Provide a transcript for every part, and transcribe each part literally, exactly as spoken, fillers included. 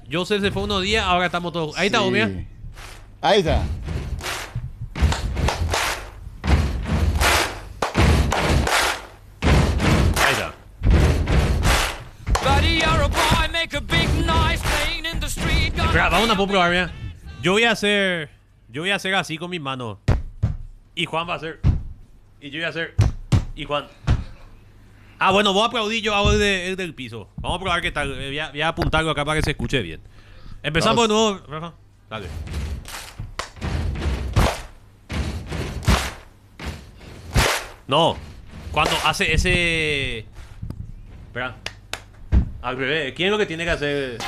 Joseph se fue unos días, ahora estamos todos. Ahí está, Sí. mira. Ahí está. Ahí está. Espera, vamos a probar, mira. Yo voy a hacer. Yo voy a hacer así con mis manos. Y Juan va a hacer. Y yo voy a hacer. Y Juan. Ah, bueno, voy a aplaudir yo hago el, de- el del piso. Vamos a probar qué tal. Eh, Voy a, voy a apuntarlo acá para que se escuche bien. Empezamos de nuevo, Rafa. Dale. No. Cuando hace ese. Espera. Al revés. ¿Quién es lo que tiene que hacer?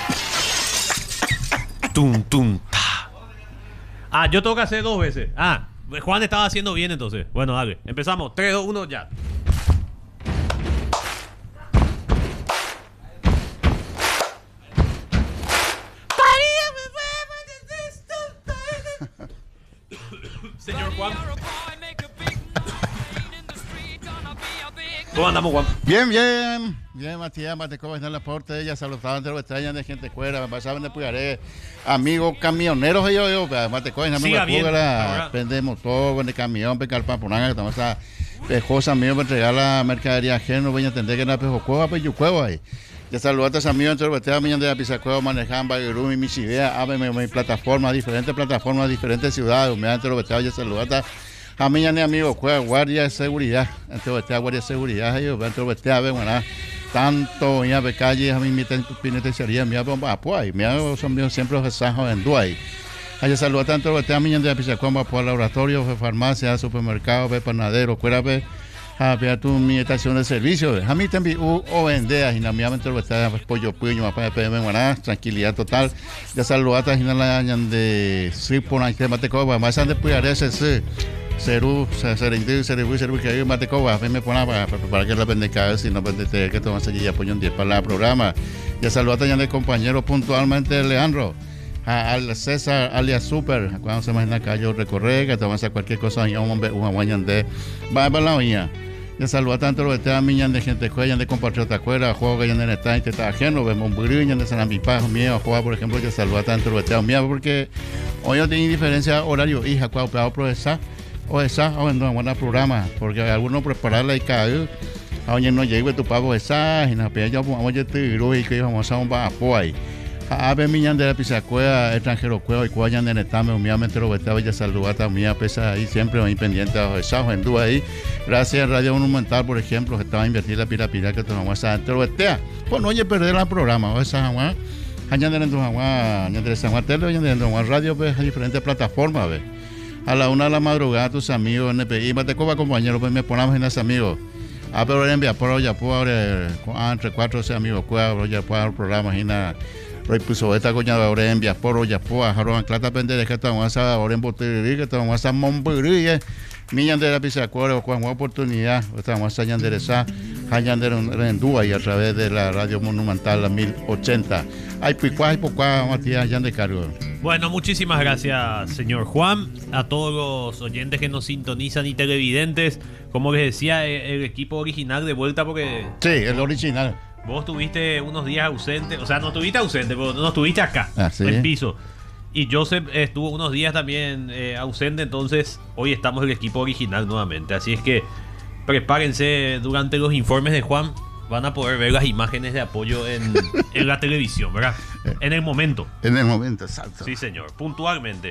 Tum, tum, ta. Ah, yo tengo que hacer dos veces. Ah, Juan estaba haciendo bien entonces. Bueno, dale. Empezamos. tres, dos, uno, ya. Señor Juan. ¿Cómo andamos, Juan? Bien, bien. Bien, Matías, Mateco, en la porte, ella saludaba entre los extraños de gente fuera, me pasaban de Pugaré, amigos camioneros, yo, yo, Mateco, en Siga la bien, Pugara, ahora. prende motor, de camión, pecar papunanga, que estamos a pejosa mío para entregar la mercadería ajena, voy a entender que no pejo cueva, pues yo cueva ahí. Ya saludaste a amigos entre los extraños de la Pizacueva, manejando Bagirú, mi Misibea, ábreme mi plataforma, diferentes plataformas, diferentes ciudades, me entre los extraños, ya saludaste. A mí, mi amigo, juega guardia de seguridad. Entre los guardia de seguridad, yo, entre los bueno, tanto, ya, de calle, a mí, mi penitenciaría, mi bomba, pues, mi son míos siempre los sajos en Duay. Allá saluda tanto los a mí, de la Pizacuamba, por laboratorio, farmacia, supermercado, ve panadero, cuérame, a ver tu mi estación de servicio. A mí también, o vendeas, y la mía, entre los pollo, puño, mapa, P M, bueno, tranquilidad total. Ya saluda también la de sí, por la tema de coba, más antes, pues, ese sí. Seru, Serendí, Seru, Seru, que hay un mate coba, me pone para para que la pendeca, si no pendete, que tomas aquí ya apoyo un diez para el programa. Ya saluda también de compañero puntualmente, Leandro, a, al César, alias Super, cuando se imagina que yo recorrer, que te vas a cualquier cosa, un hombre, un aguañan de, va para la uña. Ya saluda tanto los de miñan de gente cuellan de compatriota cuera, juego que ya no está, y está ajeno, vemos un brillan de San Ambipajo, mío, juega, por ejemplo, ya saluda tanto los de mío, porque hoy no tiene diferencia horario, hija, cuál peor procesar. O esa, o no, buen programa, porque algunos prepararla y caer, oye, no llegue tu pavo esa, y nos pide yo, vamos a tiro y que vamos a un bapo ahí. A ver, miñan de la Pizacueva, extranjero cueva y cuayan de netame, humildemente lo vetaba ya saludata, mía pesa ahí, siempre muy pendiente a esa, en dúa ahí. Gracias a Radio Monumental, por ejemplo, que estaba a invertir la pira pira que tomamos a te lo vetea. Pues no oye perder el programa, o esa, Juan. Allá en tu Juan, allá en San Juan Tele, allá en Juan Radio, pues, a diferentes plataformas, a ver. A la una de la madrugada, tus amigos N P I, Matecoba, compañero, pues me ponemos en ese amigos. A pero envía por ya puedo entre cuatro ese amigos, cuatro ya puedo el programa, imagina. Roy puso esta coña de ahora envía por ya puedo, jaron clata pende de que estamos a ahora en botería, que estamos a Monburí, millan de la Pizacueva, con una oportunidad, estamos a enderezar, hayan de rendúa y a través de la Radio Monumental la mil ochenta. Ay, pues cuál, pues cuál, Matías, ya de cargo. Bueno, muchísimas gracias, señor Juan, a todos los oyentes que nos sintonizan y televidentes. Como les decía, el, el equipo original de vuelta porque... Sí, el original. Vos tuviste unos días ausente, o sea, no estuviste ausente, pero no estuviste acá, ah, ¿sí? en piso. Y Joseph estuvo unos días también eh, ausente, entonces hoy estamos el equipo original nuevamente. Así es que prepárense durante los informes de Juan. Van a poder ver las imágenes de apoyo en, en la televisión, ¿verdad? En el momento. En el momento, exacto. Sí, señor, puntualmente.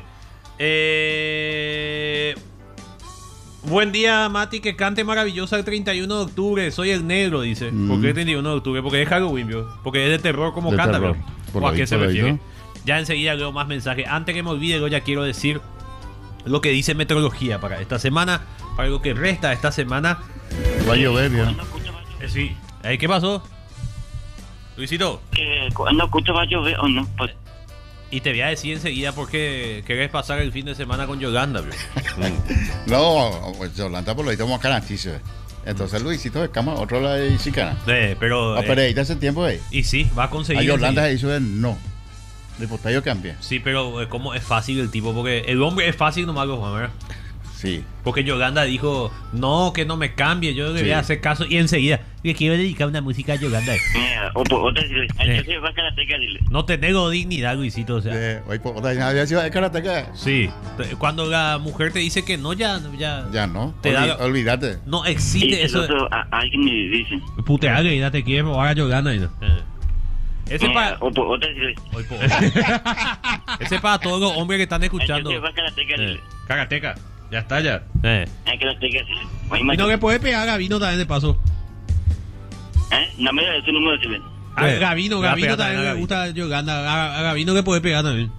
Eh... Buen día, Mati, que cante maravillosa el treinta y uno de octubre. Soy el negro, dice. Mm. ¿Por qué el treinta y uno de octubre? Porque es Halloween, ¿vio? Porque es de terror como De canta, terror. ¿vio? Por ¿O a ahí, qué se por ahí, refiere? ¿no? Ya enseguida leo más mensajes. Antes que me olvide, yo ya quiero decir lo que dice meteorología para esta semana, para lo que resta de esta semana. Va a llover, ya. Eh, sí. Eh, ¿Qué pasó? Luisito. Que cuando escucho va a llover o no, pues Y te voy a decir enseguida por qué querés pasar el fin de semana con Yolanda, ¿vio? No, pues Yolanda por lo visto vamos a garantizo. Entonces Luisito de cama, otro la de Chicana. Eh, pero... A eh, Pereira hace tiempo ahí. y sí, va a conseguir... A Yolanda enseguida. se hizo el no. De yo cambia. Sí, pero eh, como es fácil el tipo, porque el hombre es fácil nomás, los ¿verdad? Sí. Porque Yolanda dijo, no, que no me cambie, yo debería Sí. hacer caso. Y enseguida, le quiero dedicar una música a Yolanda. Mira, o por otra dile, Eh. yo soy va karateca, dile. No te nego dignidad, Luisito. O sea, Eh, hoy por otra vez había sido de karateka. sí. Cuando la mujer te dice que no, ya, ya, Ya no. Te Olvi- da- Olvídate. no Y existe el eso. de- otro, a- alguien me dice. Putear que ya te quiere robar a Yolanda. y no. Eh. Ese Mira, para... o por otra dile, Hoy po- Ese para todos los hombres que están escuchando. yo soy va karateca, Eh, dile. Karateca. Ya está ya. Eh. Hay karateca, dile. Oye, Y no macho, le puede pegar a Gavino también de paso. ¿eh? Dame ese número, dile. A Eh, Gavino, le va a Gavino pegar también a le Gavino. Ah, gusta Yolanda. A, a Gavino le puede pegar también.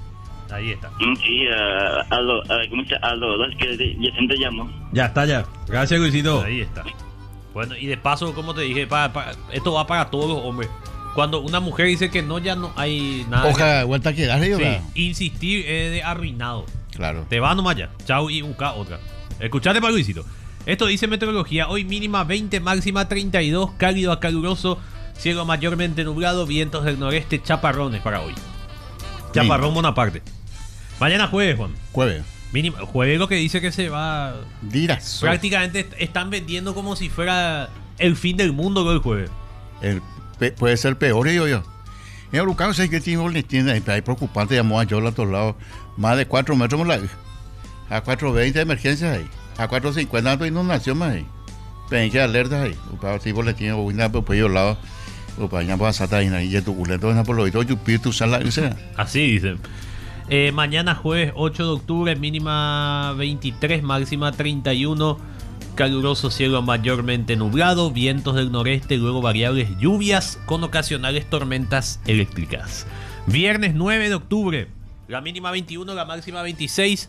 Ahí está. Mm, Sí, a, a, lo, a, ¿cómo se llama? A los dos que de- ya siempre llamo. Ya está ya. Gracias, Luisito. Ahí está. Bueno, y de paso, como te dije, para, para- esto va para todos los hombres. Cuando una mujer dice que no, ya no hay nada. Hoja, vuelta a quedar, que- yo. Sí, insistir es de arruinado. Claro. Te va nomás ya. Chau y busca otra. Escuchate para Luisito. Esto dice meteorología. Hoy mínima veinte, máxima treinta y dos. Cálido a caluroso. Cielo mayormente nublado. Vientos del noreste. Chaparrones para hoy. Chaparrón Bonaparte. Mañana jueves, Juan. Jueves. Mínima, jueves lo que dice que se va. Dirás. Prácticamente est- están vendiendo como si fuera el fin del mundo lo del jueves. El, pe- puede ser peor, digo yo. En Urucán, sé que tiene una tienda ahí, hay preocupante, llamó a yo a todos lados. Más de cuatro metros, por la- a cuatro veinte de emergencias ahí. A cuatro cincuenta de inundación más ahí. Pen que alertas ahí. Para si vos le tienes una por ellos lados. O para allá para Sata y y tu culeto, por lo visto, yupir tu sala, o sea. Así dicen. Eh, mañana jueves ocho de octubre, mínima veintitrés, máxima treinta y uno. Caluroso cielo mayormente nublado, vientos del noreste, luego variables lluvias con ocasionales tormentas eléctricas. Viernes nueve de octubre, la mínima veintiuno, la máxima veintiséis.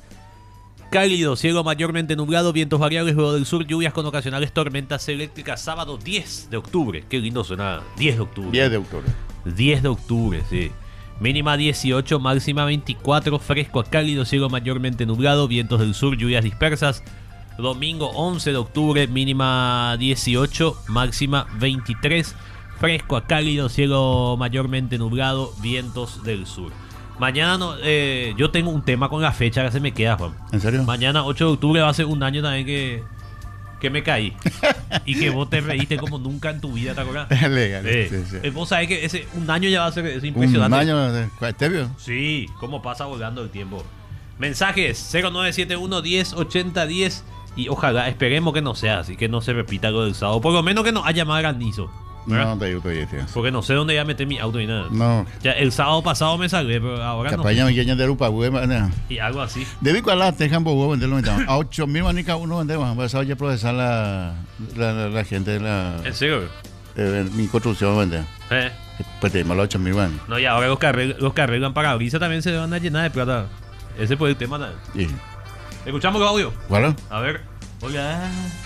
Cálido, cielo mayormente nublado, vientos variables, luego del sur, lluvias con ocasionales tormentas eléctricas. Sábado diez de octubre, qué lindo suena, diez de octubre. diez de octubre. diez de octubre, sí. Mínima dieciocho, máxima veinticuatro, fresco a cálido, cielo mayormente nublado, vientos del sur, lluvias dispersas. Domingo once de octubre, mínima dieciocho, máxima veintitrés, fresco a cálido, cielo mayormente nublado, vientos del sur. Mañana no, eh, yo tengo un tema con la fecha que se me queda, Juan. ¿En serio? Mañana ocho de octubre va a ser un año también que, que me caí. Y que vos te reíste como nunca en tu vida, ¿te acuerdas? Legal, Eh, sí, sí. eh, vos sabés que ese, un año ya va a ser es Un impresionante. año de Estevio. Sí, cómo pasa volando el tiempo. Mensajes cero nueve siete uno, diez, ochenta, diez. Y ojalá, esperemos que no sea así, que no se repita lo del sábado. Por lo menos que no haya más granizo. ¿verdad? No, te digo todavía, tío. Porque no sé dónde ya metí mi auto ni nada. No. Ya, el sábado pasado me salvé, pero ahora no. Capaz ya me quieren de Rupa, güey, man. Y algo así. Debí con la tejan por huevo venderlo a ocho mil manicas uno vendemos. Pues a ya procesar la, la, la, la gente de la ¿En serio? eh, mi construcción vender. Eh. Pues tenemos los ocho mil van. No, y ahora los que arreglan, los que arreglan parabrisas también se van a llenar de plata. Ese fue el tema. ¿no? Y Escuchamos el audio. bueno, A ver. Hola.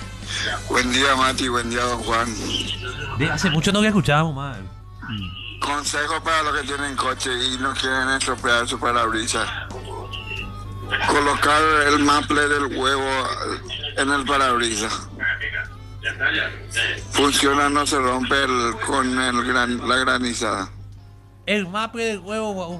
Buen día, Mati. Buen día, don Juan. De hace mucho no que escuchábamos, man. Consejo para los que tienen coche y no quieren estropear su parabrisas. Colocar el maple del huevo en el parabrisas. Funciona, no se rompe el- con el gran, la granizada. El maple del huevo, guau.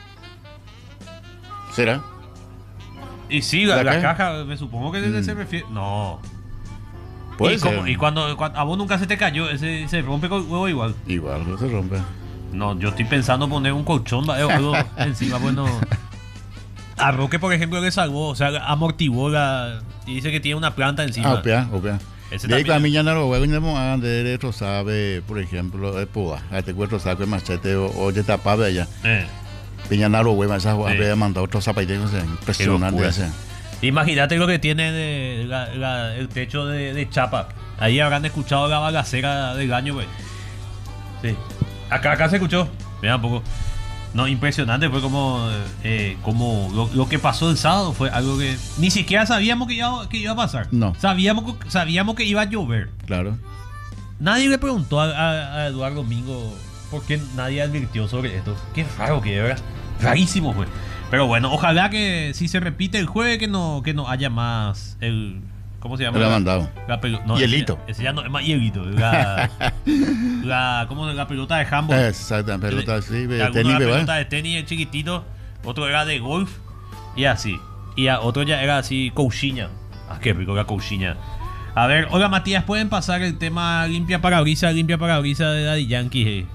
¿será? Y sí, la, ¿La la caja? caja, me supongo que Mm. se refiere. No. Puede y, ser. como- y cuando, cuando a vos nunca se te cayó, ese se rompe con el huevo igual. Igual, no se rompe. No, yo estoy pensando poner un colchón va, eh, o algo encima, bueno. A Roque, por ejemplo, le salvó, o sea, amortiguó la. Y dice que tiene una planta encima. Ah, opea, opea. Ese De ahí también- para mí ya no lo huevos no hagan de retro sabe, por ejemplo, de poda. A te cuento sabe machete o, o de tapaba allá. Eh. Piñanaro hueva, esa Sí. había mandado otros zapatillos, o sea, impresionante locura. ese. Imagínate lo que tiene de la- la- el techo de, de chapa. Ahí habrán escuchado la balacera del año, güey. Sí. Acá, acá se escuchó. Mira un poco. No, impresionante. Fue como, eh, como lo, lo que pasó el sábado. Fue algo que ni siquiera sabíamos que iba, que iba a pasar. No. Sabíamos, que- sabíamos que iba a llover. Claro. Nadie le preguntó a, a- a Eduardo Domingo por qué nadie advirtió sobre esto. Qué raro que era. Rarísimo fue. Pero bueno, ojalá que si se repite el jueves que no, que no haya más el. ¿Cómo se llama? Lo ha La- mandado. la pelo- no, Hielito. Ese, ese ya no es más hielito. La, la, ¿cómo es? La pelota de handball. Exactamente, pelota así, De de alguno tenis, la ¿verdad? pelota de tenis el chiquitito, otro era de golf y así. Y a otro ya era así, couchiña. Ah, qué rico la couchiña. A ver, hola Matías, ¿pueden pasar el tema limpia parabrisas, limpia parabrisas de Daddy Yankee? Eh?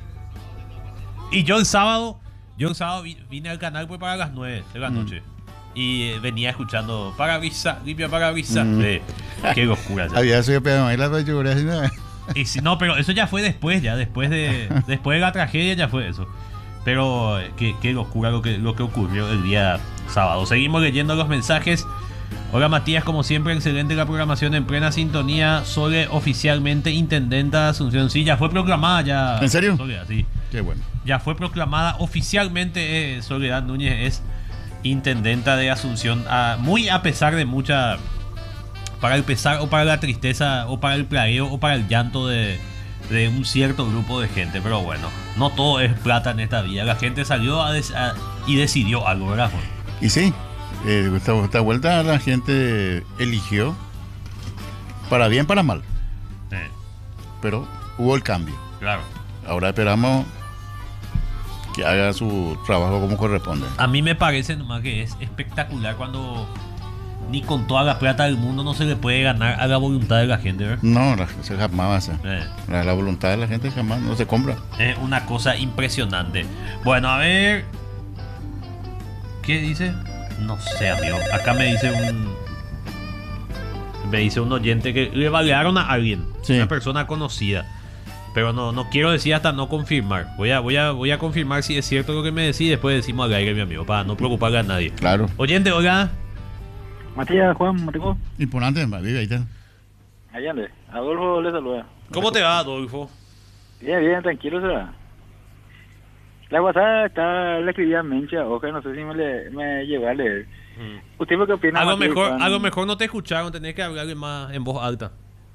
Y yo el sábado, yo el sábado vi- vine al canal pues para las nueve de la noche. Y eh, venía escuchando parabrisas, limpia parabrisas. Mm. Eh, qué locura. ya. Había sido pedo ahí la pechuguras y nada. Y si, no, pero eso ya fue después, ya, después de, después de la tragedia ya fue eso. Pero eh, qué, qué locura lo que, lo que ocurrió el día sábado. Seguimos leyendo los mensajes. Hola Matías, como siempre, excelente la programación en plena sintonía. Sole oficialmente intendenta de Asunción. Sí, ya fue proclamada ya. ¿En serio? Soledad, sí. Qué bueno. Ya fue proclamada oficialmente. eh, Soledad Núñez es intendenta de Asunción. Ah, muy a pesar de mucha... Para el pesar o para la tristeza o para el plagueo o para el llanto de, de un cierto grupo de gente. Pero bueno, no todo es plata en esta vida. La gente salió a des- a- y decidió algo, ¿verdad, Juan? Y sí, eh, esta, esta vuelta la gente eligió para bien, para mal, Eh, pero hubo el cambio. claro. Ahora esperamos que haga su trabajo como corresponde. A mí me parece nomás que es espectacular cuando ni con toda la plata del mundo no se le puede ganar a la voluntad de la gente, ¿verdad? No, la, se jamás va a ser. Eh, La, la voluntad de la gente jamás no se compra. es una cosa impresionante. Bueno, a ver. ¿Qué dice? No sé, amigo. Acá me dice un. Me dice un oyente que le balearon a alguien. Sí. Una persona conocida. Pero no, no quiero decir hasta no confirmar. Voy a, voy a, voy a confirmar si es cierto lo que me decís y después decimos al aire, mi amigo, para no preocuparle a nadie. Claro. Oyente, hola. Matías, Juan, Maricó, Imponente, vive ahí está. allá ande. Adolfo le saluda. ¿Cómo te va, Adolfo? Bien, bien, tranquilo será. La WhatsApp está, le escribí a Mencha, ojalá, no sé si me, le, me llegó a leer. Mm. ¿Usted qué opina? A lo Matías, mejor, Juan? a lo mejor no te escucharon, tenés que hablarle más en voz alta.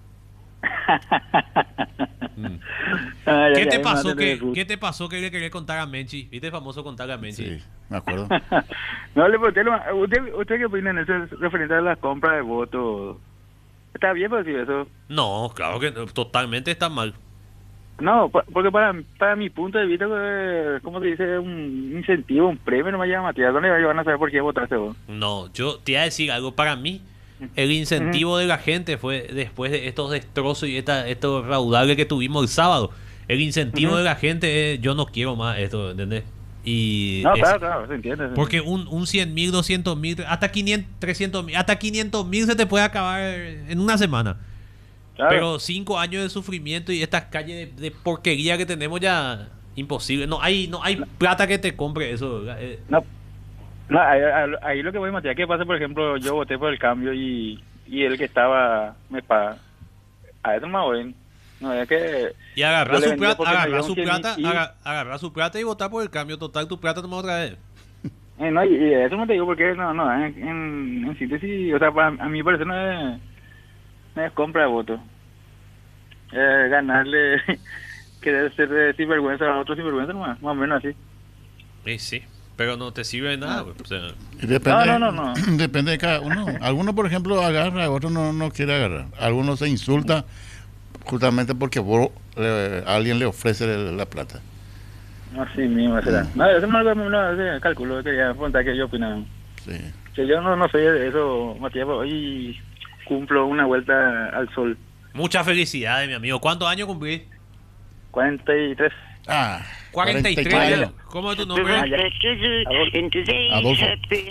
Mm. Ah, ya, ¿Qué ya, te me pasó matan que, el bus. qué te pasó que le quería contar a Menchi? ¿Viste el famoso contar a Menchi? Sí, me acuerdo. No, le pregunté, lo- ¿usted, ¿usted qué opina en eso referente a la compra de votos? ¿Está bien por decir eso? No, claro que no, totalmente está mal. No, pa- porque para, para mi punto de vista, eh, ¿cómo se dice? Un incentivo, un premio, no me llama Matías. ¿Dónde van a saber por qué votaste vos? No, yo te iba a decir algo. Para mí, el incentivo de la gente fue después de estos destrozos y esta, estos raudales que tuvimos el sábado. El incentivo Ujú. de la gente es, yo no quiero más esto, ¿entendés? Y No, es- claro, claro, se entiende. se porque un, un cien mil, doscientos mil, hasta quinientos, trescientos mil, hasta quinientos mil se te puede acabar en una semana. Claro. Pero cinco años de sufrimiento y estas calles de, de porquería que tenemos ya imposible. No hay, no hay plata que te compre eso. ¿verdad? Eh, No, no ahí, ahí- ahí lo que voy, Matías, que pasa, por ejemplo, yo voté por el cambio y, y el que estaba me paga. A eso más voy. No, es que... Y agarrar Yo le su vendía plata, porque me agarrar dieron su cien plata, mil y- aga- agarrar su plata y votar por el cambio total. Tu plata toma otra vez. eh, no, y, y eso no te digo porque, no, no, en, en, en síntesis, o sea, para, a mí parece no es, no es compra de voto. Eh, ganarle, querer ser de sinvergüenza a otro sinvergüenza, nomás, más o menos así. Sí, sí. Pero no te sirve de nada. güey. O sea, Y depende, No, no, no, no. depende de cada uno. Algunos, por ejemplo, agarra, otros no, no quiere agarrar. Algunos se insulta justamente porque vos, eh, alguien le ofrece la plata. Así mismo será. No, eso no es algo, no, ese cálculo, quería preguntar qué yo opinaba. Sí. Que yo no, no soy de eso, Matías, pero hoy cumplo una vuelta al sol. muchas felicidades, mi amigo. ¿Cuántos años cumplís? cuarenta y tres. Ah, cuarenta y tres cuarenta años. ¿Cómo es tu nombre? Adolfo. Adolfo.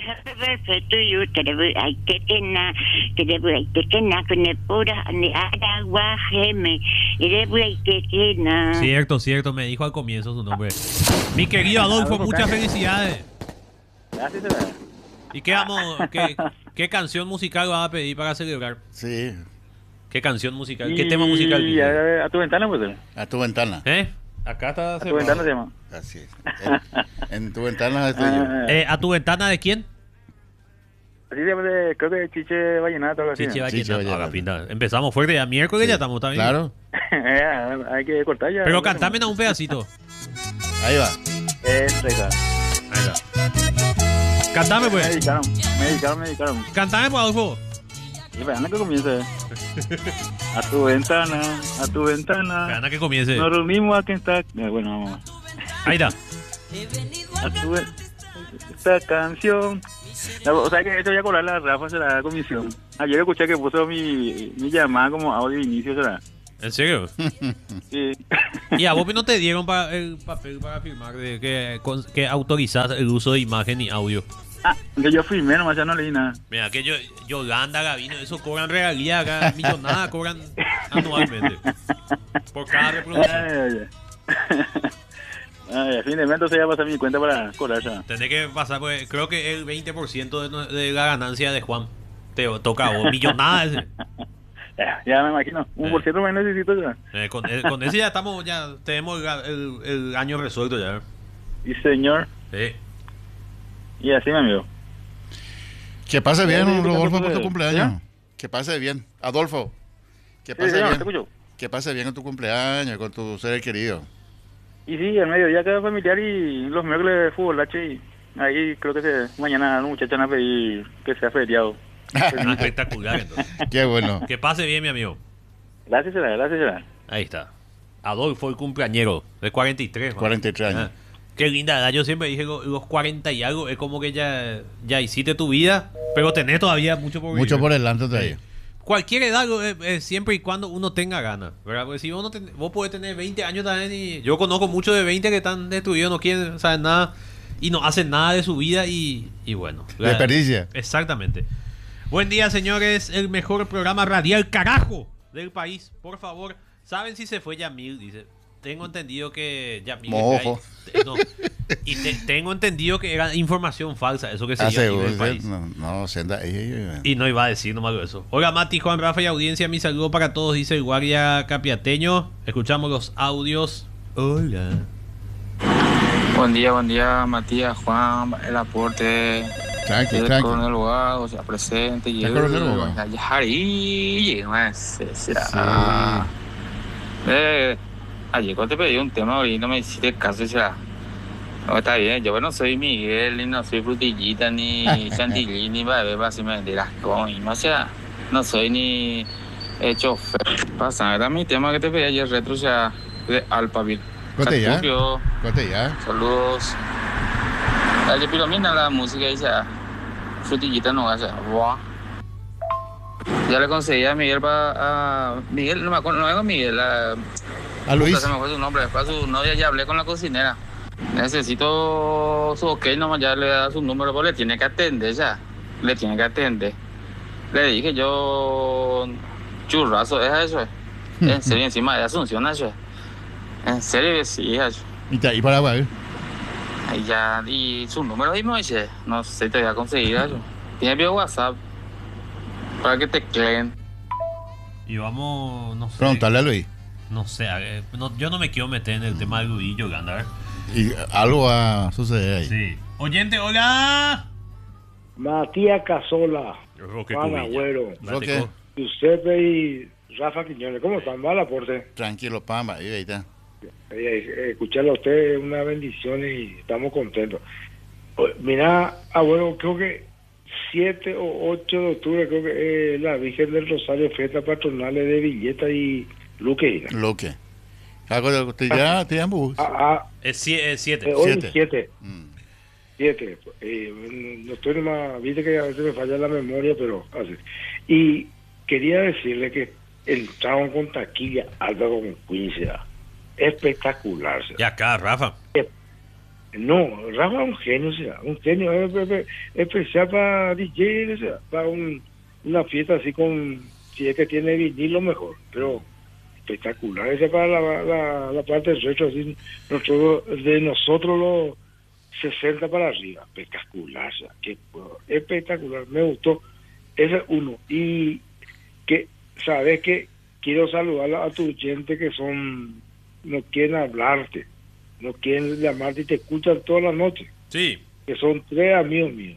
Ay, qué pena, que le voy a pena con el pura ni agua geme y le voy a pena. Cierto, cierto. Me dijo al comienzo su nombre. Mi querido Adolfo, Adolfo muchas Calle. felicidades. Así será. ¿Y qué, vamos, qué, qué canción musical vas a pedir para celebrar? Sí, ¿Qué canción musical? ¿Qué tema musical? Y a, a tu ventana, pues. a tu ventana. ¿Eh? Acá está A tu cerrado. ventana se llama. Así es. En, en tu ventana estoy yo. Ah, Eh, ¿A tu ventana de quién? así se llama, de- creo que Chiche Vallenato, algo así. Chiche ¿no? Vallenato. Chiche Ah, Vallenato. pinta. Empezamos fuerte ya. Miércoles ya estamos también. Claro, Eh, Hay que cortar ya. Pero cantame un pedacito. ahí va. Eso, ahí está. Ahí está. Cantame Me pues. dedicaron, me dedicaron, me dedicaron. Cantame pues, Adolfo. Y vean que comience. A tu ventana, a tu ventana. Gana que comience. Nos reunimos a quien está. Eh, bueno, vamos. Ahí está. A tu ven- esta canción No, o sea que esto voy a cobrar la Rafa, será la comisión. Ayer escuché que puso mi, mi llamada como audio de inicio, será. ¿En serio? Sí. ¿Y a vos no te dieron pa- el papel para firmar de que, con- que autorizás el uso de imagen y audio? Ah, que yo firmé, nomás ya no leí nada. Mira, que yo, Yolanda, Gavino, eso cobran regalías acá, millonadas cobran anualmente. Por cada reproducción. Ay, ay, ay. Ay, a fin de mes entonces ya pasé mi cuenta para cobrar ya. Tenés que pasar, pues, creo que el veinte por ciento de, no- de la ganancia de Juan te toca a vos, millonadas. Ya, ya me imagino. Un Eh. por ciento me necesito ya. Eh, con, eh, con ese ya estamos, ya tenemos el, el- el año resuelto ya. Y señor, Sí. y así mi amigo. Que pase bien, Sí, sí, Rodolfo, sí, por tu sí. cumpleaños. Que pase bien. Adolfo, que Sí, pase señor, te bien. escucho. Que pase bien con tu cumpleaños, con tu ser querido. Y sí, al mediodía queda familiar y los miércoles de fútbol H y ahí creo que se, mañana los muchachos van a pedir que sea feriado. Ah, espectacular, entonces. Qué bueno. Que pase bien, mi amigo. Gracias, será, gracias, será. Ahí está. Adolfo, el cumpleañero, de cuarenta y tres. man. cuarenta y tres años. Ah, qué linda edad. Yo siempre dije lo- los cuarenta y algo. Es como que ya, ya hiciste tu vida, pero tenés todavía mucho por Mucho vivir. por delante todavía. Cualquier edad, eh, eh, siempre y cuando uno tenga ganas, ¿verdad? Porque si vos, no ten- vos podés tener veinte años también y yo conozco muchos de veinte que están destruidos, no quieren saber nada y no hacen nada de su vida y, y bueno. la- Desperdicia. Exactamente. Buen día, señores. El mejor programa radial, carajo, del país. Por favor, ¿saben si se fue Yamil? Dice. Tengo entendido que Yamil... Mojo. eh, no. Y te- tengo entendido que era información falsa, eso que se Hace, llama el país. no, no, senda. eh, eh, eh. Y no iba a decir nomás eso. Hola Mati, Juan, Rafa y audiencia, mi saludo para todos, dice el guardia capiateño. Escuchamos los audios. Hola. Buen día, buen día, Matías, Juan, el aporte Tranqui, del tranqui. coronel Bogado, o sea, presente y El el coronel Bogado. Yajari, será. Eh, ayer cuando te pedí un tema ahorita no me hiciste caso, será. No, está bien, yo no soy Miguel, ni no soy Frutillita, ni Chantilly, ni Bebé, así me dirás con o sea, no soy ni eh, chofer. Pasa, era mi tema que te pedí ayer, retro, o sea, de Alphaville. Corte ya. Catupio. Corte ya. Saludos. Dale, pilomina la música dice, frutillita no hace, buah. Ya le conseguí a Miguel para, a Miguel, no me acuerdo, no es con Miguel, a, A Luis. se me fue su nombre, después su novia ya hablé con la cocinera. Necesito su ok, nomás ya le da su número, pero le tiene que atender ya, le tiene que atender. Le dije yo, churrazo, es eso, en serio, encima de Asunción, eso. En serio, sí, eso. Y te- y para ver. Ahí ya, y su número ahí me dice, no sé, te voy a conseguir eso. Tiene vía WhatsApp para que te creen. Y vamos, no sé. Preguntarle a Luis. No sé, eh, no, yo no me quiero meter en el tema de Luis y Yolanda, a ver. Y algo va a suceder ahí. Sí. Oyente, hola. Matías Casola, Roque Juan Cubilla. Agüero, Roque. Mateco. Giuseppe y Rafa Quiñones. ¿Cómo están? ¿Va el aporte? Tranquilo, Pamba. Ahí, ahí está. Eh, eh, escucharlo a usted es una bendición y estamos contentos. O- Mira, Agüero, creo que siete o ocho de octubre, creo que eh, la Virgen del Rosario, fiestas patronales de Villeta y Luque. Lo que. Algo de te ya te llamo. Ah, ah, Es sie- es siete. eh, hoy Siete. siete. Mm. Siete. Eh, no estoy más, viste que a veces me falla la memoria, pero así. Y quería decirle que entraron con taquilla alta con Quince. Espectacular. ¿sí? Ya acá, Rafa. No, Rafa es un genio, o sea, un genio es- es- es- especial para D J, o sea, para un, una fiesta así con, si es que tiene vinilo mejor, pero espectacular, ese para la, la, la parte del retro, así, nosotros, de nosotros los sesenta para arriba, espectacular, o sea, que, espectacular, me gustó, ese es uno, y que, sabes que quiero saludar a tu gente que son, no quieren hablarte, no quieren llamarte y te escuchan toda la noche, Sí. que son tres amigos míos.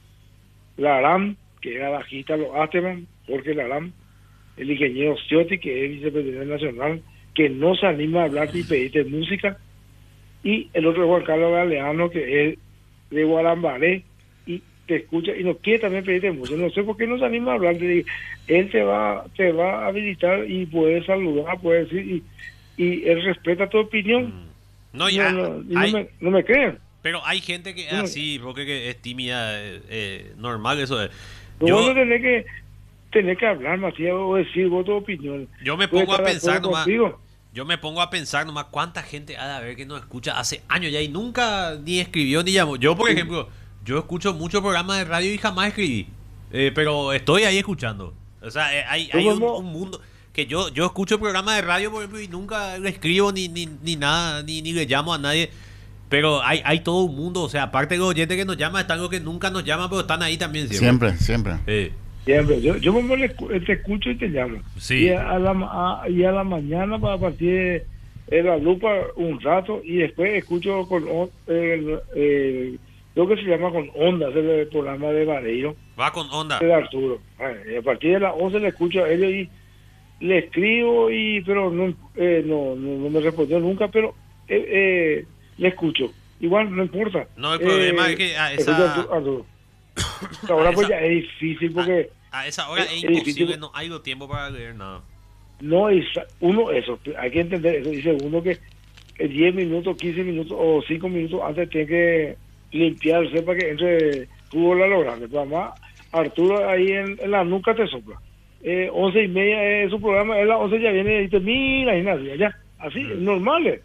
Laram, que era bajista, los Ateman, Jorge Laram, el ingeniero Ciotti, que es vicepresidente nacional, que no se anima a hablarte y pedirte música, y el otro Juan Carlos Galeano, que es de Guarambaré, y te escucha y no quiere también pedirte música. No sé por qué no se anima a hablarte. Él te va, te va a habilitar y puede saludar, puede decir, y, y él respeta tu opinión. No, ya. No, no, y no hay, me, no me crean. Pero hay gente que es así, porque que es tímida, eh, eh, normal eso es. Yo, vos Yo, no tenés que, tenés que hablar, Matías, o decir vos tu opinión. yo me Puedes pongo a estar de pensar acuerdo nomás, contigo. yo me pongo a pensar nomás cuánta gente ha de haber que nos escucha hace años ya y nunca ni escribió ni llamó. Yo, por ejemplo, yo escucho muchos programas de radio y jamás escribí, eh, pero estoy ahí escuchando. O sea, eh, hay, hay un, un mundo que yo yo escucho programas de radio, por ejemplo, y nunca le escribo ni, ni, ni nada, ni, ni le llamo a nadie. Pero hay, hay todo un mundo, o sea, aparte de los oyentes que nos llaman, están los que nunca nos llaman, pero están ahí también siempre. Siempre, siempre. Eh, Siempre. Yo, yo mismo le escu- te escucho y te llamo. Sí. Y a la, ma- a, y a la mañana para partir de, de la lupa un rato y después escucho con o- el, eh, lo que se llama con ondas, el programa de Vareiro, va con onda. de Arturo. Bueno, y a partir de las once le escucho a ellos y le escribo, y pero no, eh, no, no, no me respondió nunca, pero eh, eh, le escucho. Igual, no importa. No, el problema Eh, es que a escucho esa, a Arturo- Arturo. Ahora a pues esa- ya es difícil porque a esa hora es- es es imposible, difícil. no hay tiempo para leer nada. no es uno eso, hay que entender eso. Dice uno que eh, diez minutos, quince minutos o cinco minutos antes tiene que limpiarse para que entre fútbol a lo grande. Pero además, Arturo ahí en, en la nuca te sopla. Eh, once y media es su programa, es las once ya viene y dice, mira, Ignacio, ya, así, es normal. Eh,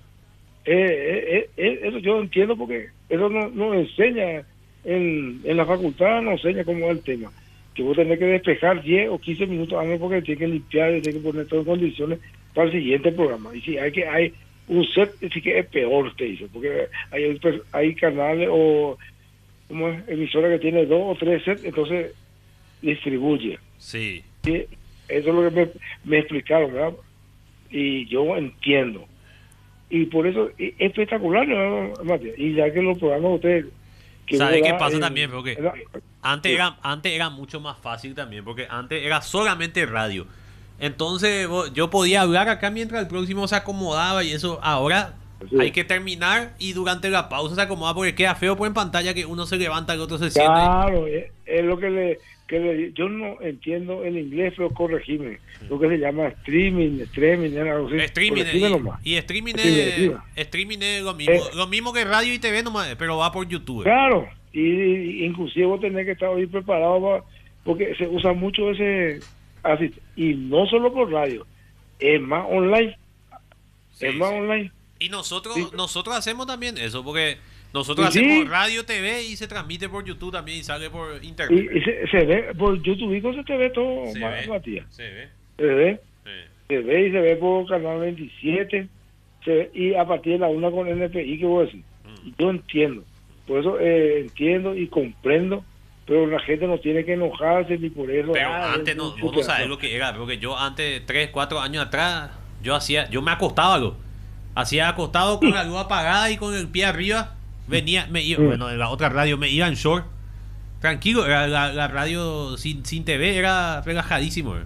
eh, eh, eso yo entiendo porque eso no, no enseña en, en la facultad, no enseña cómo es el tema. Que vos tenés que despejar diez o quince minutos antes porque tienes que limpiar y tienes que poner todo en condiciones para el siguiente programa. Y si hay que hay un set, sí que es peor, te dice, porque hay, hay canales o como es, emisora que tiene dos o tres sets, entonces distribuye. Sí. Sí, eso es lo que me, me explicaron, ¿verdad? Y yo entiendo. Y por eso es espectacular, ¿no, Matías? Y ya que los programas de ustedes... ¿Sabe qué vos, pasa eh, también? Porque era- antes sí. era, antes era mucho más fácil también, porque antes era solamente radio. Entonces vos- yo podía hablar acá mientras el próximo se acomodaba y eso. Ahora Sí. hay que terminar y durante la pausa se acomoda porque queda feo por en pantalla que uno se levanta y el otro se siente. Claro, es, es lo que le, que le... Yo no entiendo el inglés, pero corregime. Lo que se llama streaming, streaming, algo así. Streaming, Corregime nomás. y, y streaming, Streaming, es, streaming. streaming es lo mismo, Eh. lo mismo que radio y T V nomás, pero va por YouTube. Claro, y, y inclusive vos tenés que estar hoy preparado para, porque se usa mucho ese así, y no solo por radio, es más online, Sí, es más sí. online. Y nosotros Sí. nosotros hacemos también eso, porque nosotros Sí. hacemos radio, T V y se transmite por YouTube también y sale por Y, internet. y se, se ve, por YouTube hijo, se te ve todo, Se Ma- ve, Matías, se ve. se ve, Sí. se ve y se ve por Canal veintisiete, se ve, y a partir de la una con N P I, que voy a decir, Mm. yo entiendo, por eso eh, entiendo y comprendo, pero la gente no tiene que enojarse ni por eso. Pero ah, antes es no, un vos no sabés superazo. lo que era, porque yo antes, tres, cuatro años atrás, yo hacía, yo me acostaba, lo hacía acostado con la luz apagada y con el pie arriba, venía, me iba, Mm. bueno, en la otra radio me iba en short, tranquilo, era la, la radio sin, sin T V era relajadísimo. eh.